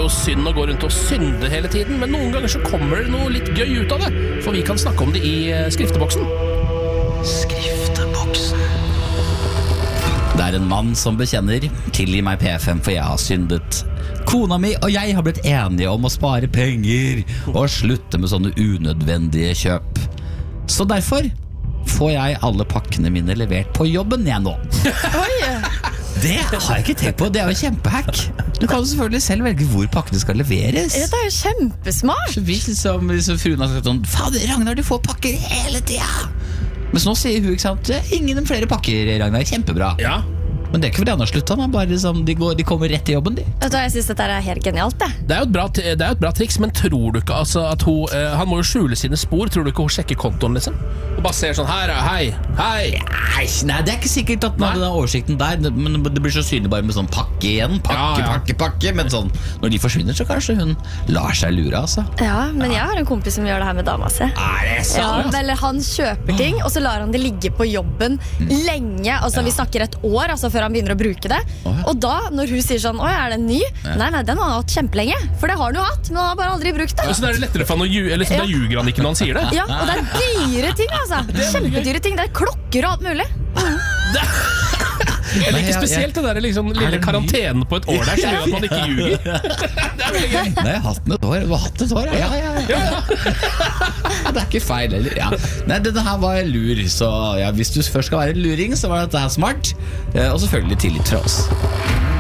jo synd å gå rundt og synde hele tiden, men noen ganger så kommer det noe litt gøy ut av det, for vi kan snakke om det i skrifteboksen. Skrifteboksen. Det en mann som bekjenner: tilgi meg P5, for jeg har syndet. Kona mi og jeg har blitt enige om å spare penger og slutte med sånne unødvendige kjøp. Så derfor får jeg alle pakkene mine levert på jobben jeg nå. Oi. Det har jeg ikke tenkt på, det jo kjempehack. Du kan jo selvfølgelig selv velge hvor pakkene skal leveres. Det jo kjempesmart. Så hvis liksom fruen har sagt sånn: fader, Ragnar, du får pakker hele tiden. Men så nå sier hun, ikke sant, ingen flere pakker, Ragnar, kjempebra. Ja. Men det ikke fordi han har sluttet, men bare liksom, de kommer rett i jobben de. Jeg synes dette helt genialt det. Det jo et bra triks, men tror du ikke altså, at hun, han må jo skjule sine spor. Tror du ikke hun sjekker kontoen liksom? Og bare ser sånn, her, hei. Nei, det ikke sikkert at man har den oversikten der. Men det blir så synlig bare med sånn pakke igjen. Pakke. Men sånn, når de forsvinner, så kanskje hun lar seg lure, altså. Ja, men jeg har en kompis som gjør det her med dama si. Det sant? Ja, eller han kjøper ting, og så lar han det ligge på jobben lenge. Altså vi snakker et år, altså før han begynner å bruke det. Og da, når hun sier sånn: oi, den ny? Nei, den har han hatt kjempelenge. For det har han jo hatt, men han har bare aldri brukt det. Så det det lettere for han å eller så da ljuger han ikke når han sier det? Ja, og det dyre ting, altså. Kjempedyre ting. Det klokker og alt mulig. Jeg liker spesielt det der liksom, lille karantenen på et år der, som gjør at man ikke ljuger. Det veldig gøy. Nei, jeg har hatt den et år. Ja. Det ikke feil heller. Ja. Nei, denne her var lur. Så ja, hvis du først skal være en luring, så var dette her smart. Og selvfølgelig tillit fra oss.